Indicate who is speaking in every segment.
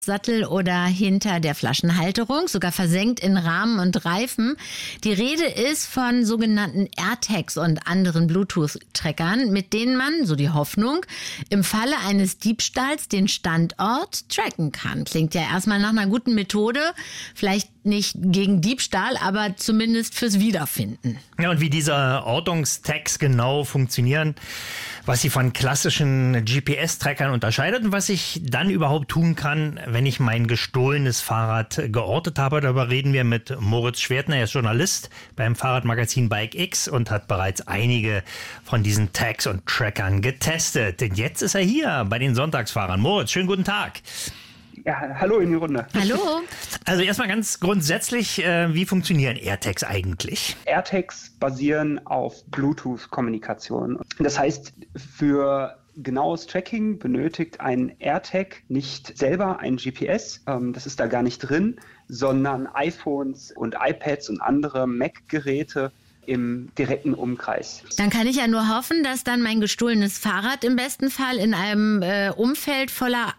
Speaker 1: Sattel oder hinter der Flaschenhalterung, sogar versenkt in Rahmen und Reifen. Die Rede ist von sogenannten AirTags und anderen Bluetooth-Trackern, mit denen man, so die Hoffnung, im Falle eines Diebstahls den Standort tracken kann. Klingt ja erstmal nach einer guten Methode, vielleicht nicht gegen Diebstahl, aber zumindest fürs Wiederfinden.
Speaker 2: Ja, und wie diese Ortungstags genau funktionieren, was sie von klassischen GPS-Trackern unterscheidet und was ich dann überhaupt tun kann, wenn ich mein gestohlenes Fahrrad geortet habe. Darüber reden wir mit Moritz Schwertner. Er ist Journalist beim Fahrradmagazin Bike X und hat bereits einige von diesen Tags und Trackern getestet. Denn jetzt ist er hier bei den Sonntagsfahrern. Moritz, schönen guten Tag.
Speaker 3: Ja, hallo in die Runde.
Speaker 1: Hallo.
Speaker 2: Also erstmal ganz grundsätzlich, wie funktionieren AirTags eigentlich?
Speaker 3: AirTags basieren auf Bluetooth-Kommunikation. Das heißt, für genaues Tracking benötigt ein AirTag nicht selber ein GPS, das ist da gar nicht drin, sondern iPhones und iPads und andere Mac-Geräte im direkten Umkreis.
Speaker 1: Dann kann ich ja nur hoffen, dass dann mein gestohlenes Fahrrad im besten Fall in einem Umfeld voller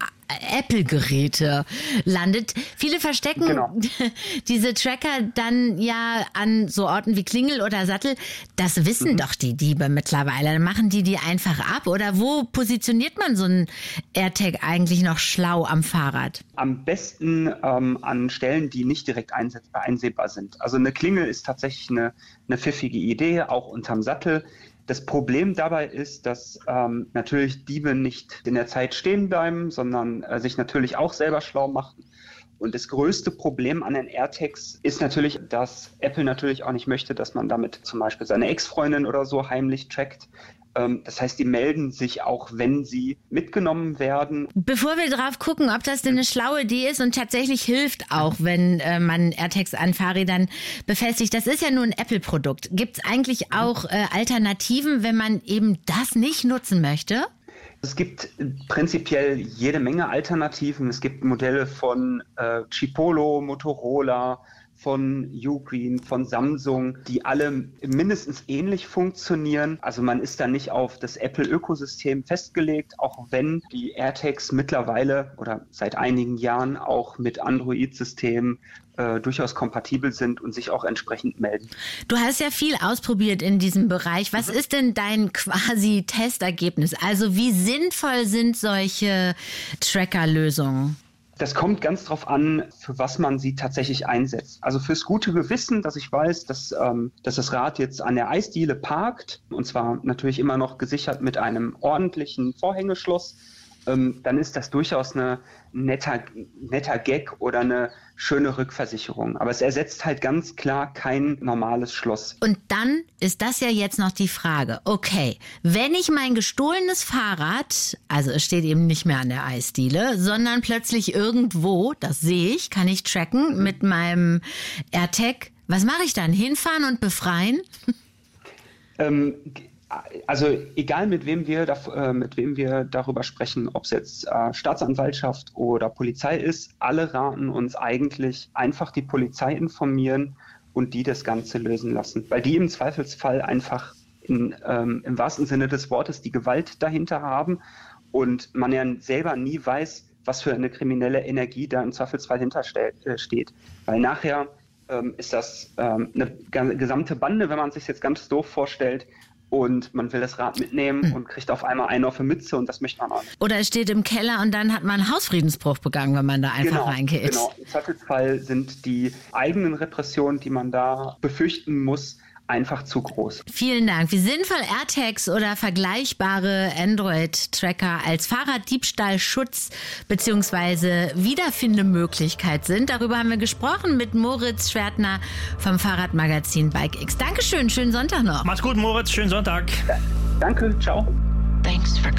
Speaker 1: Apple-Geräte landet. Viele verstecken diese Tracker dann ja an so Orten wie Klingel oder Sattel. Das wissen doch die Diebe mittlerweile. Dann machen die einfach ab. Oder wo positioniert man so einen AirTag eigentlich noch schlau am Fahrrad?
Speaker 3: Am besten an Stellen, die nicht direkt einsehbar sind. Also eine Klingel ist tatsächlich eine pfiffige Idee, auch unterm Sattel. Das Problem dabei ist, dass natürlich Diebe nicht in der Zeit stehen bleiben, sondern sich natürlich auch selber schlau machen. Und das größte Problem an den AirTags ist natürlich, dass Apple natürlich auch nicht möchte, dass man damit zum Beispiel seine Ex-Freundin oder so heimlich trackt. Das heißt, die melden sich auch, wenn sie mitgenommen werden.
Speaker 1: Bevor wir drauf gucken, ob das denn eine schlaue Idee ist und tatsächlich hilft auch, wenn man AirTags an Fahrrädern befestigt. Das ist ja nur ein Apple-Produkt. Gibt es eigentlich auch Alternativen, wenn man eben das nicht nutzen möchte?
Speaker 3: Es gibt prinzipiell jede Menge Alternativen. Es gibt Modelle von Chipolo, Motorola, von Ugreen, von Samsung, die alle mindestens ähnlich funktionieren. Also man ist da nicht auf das Apple-Ökosystem festgelegt, auch wenn die AirTags mittlerweile oder seit einigen Jahren auch mit Android-Systemen durchaus kompatibel sind und sich auch entsprechend melden.
Speaker 1: Du hast ja viel ausprobiert in diesem Bereich. Was ist denn dein quasi Testergebnis? Also wie sinnvoll sind solche Tracker-Lösungen?
Speaker 3: Das kommt ganz drauf an, für was man sie tatsächlich einsetzt. Also fürs gute Gewissen, dass ich weiß, dass das Rad jetzt an der Eisdiele parkt, und zwar natürlich immer noch gesichert mit einem ordentlichen Vorhängeschloss, dann ist das durchaus ein netter Gag oder eine schöne Rückversicherung. Aber es ersetzt halt ganz klar kein normales Schloss.
Speaker 1: Und dann ist das ja jetzt noch die Frage. Okay, wenn ich mein gestohlenes Fahrrad, also es steht eben nicht mehr an der Eisdiele, sondern plötzlich irgendwo, das sehe ich, kann ich tracken mit meinem AirTag. Was mache ich dann? Hinfahren und befreien?
Speaker 3: Also egal mit wem wir darüber sprechen, ob es jetzt Staatsanwaltschaft oder Polizei ist, alle raten uns eigentlich einfach die Polizei informieren und die das Ganze lösen lassen, weil die im Zweifelsfall einfach im wahrsten Sinne des Wortes die Gewalt dahinter haben und man ja selber nie weiß, was für eine kriminelle Energie da im Zweifelsfall hinter steht, weil nachher ist das eine gesamte Bande, wenn man sich jetzt ganz doof vorstellt, und man will das Rad mitnehmen und kriegt auf einmal einen auf die Mütze und das möchte man auch nicht.
Speaker 1: Oder es steht im Keller und dann hat man Hausfriedensbruch begangen, wenn man da einfach reingeht.
Speaker 3: Genau, im Zweifelsfall sind die eigenen Repressionen, die man da befürchten muss, einfach zu groß.
Speaker 1: Vielen Dank. Wie sinnvoll AirTags oder vergleichbare Android-Tracker als Fahrraddiebstahlschutz bzw. Wiederfindemöglichkeit sind, darüber haben wir gesprochen mit Moritz Schwertner vom Fahrradmagazin Bike X. Dankeschön, schönen Sonntag noch.
Speaker 2: Mach's gut, Moritz, schönen Sonntag.
Speaker 3: Danke, ciao.
Speaker 4: Thanks for